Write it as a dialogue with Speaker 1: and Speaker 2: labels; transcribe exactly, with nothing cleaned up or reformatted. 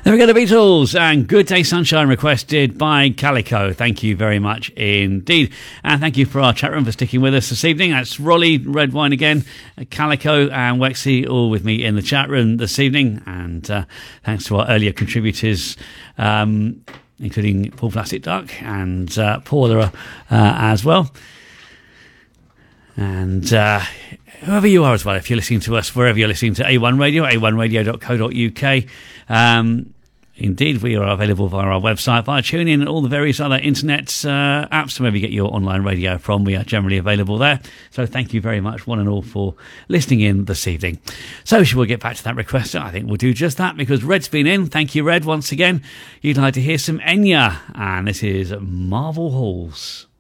Speaker 1: There we go, the Beatles, and Good Day Sunshine requested by Calico. Thank you very much indeed. And thank you for our chat room for sticking with us this evening. That's Rolly, Red Wine again, Calico and Wexy all with me in the chat room this evening. And uh, thanks to our earlier contributors, um, including Paul Plastic Duck and uh, Paula uh, as well. And uh, whoever you are as well, if you're listening to us, wherever you're listening to A one Radio, a one radio dot co dot uk. Um, indeed, we are available via our website, via TuneIn and all the various other internet uh, apps, wherever you get your online radio from. We are generally available there. So thank you very much, one and all, for listening in this evening. So shall we get back to that request? I think we'll do just that, because Red's been in. Thank you, Red, once again. You'd like to hear some Enya, and this is Marble Halls.